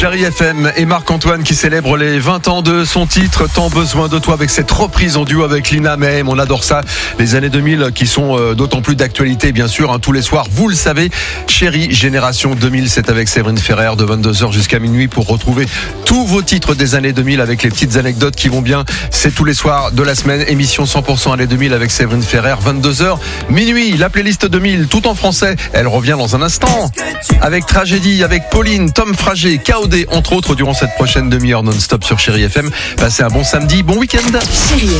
Chérie FM et Marc-Antoine qui célèbre les 20 ans de son titre Tant besoin de toi avec cette reprise en duo avec Lina May. On adore ça. Les années 2000 qui sont d'autant plus d'actualité bien sûr, tous les soirs, vous le savez. Chérie Génération 2000, c'est avec Séverine Ferrer de 22h jusqu'à minuit pour retrouver tous vos titres des années 2000 avec les petites anecdotes qui vont bien. C'est tous les soirs de la semaine. Émission 100% années 2000 avec Séverine Ferrer, 22h minuit. La playlist 2000 tout en français. Elle revient dans un instant avec Tragédie, avec Pauline, Tom Frager, KOD entre autres durant cette prochaine demi-heure non-stop sur Chérie FM. Passez un bon samedi, bon week-end. Chérie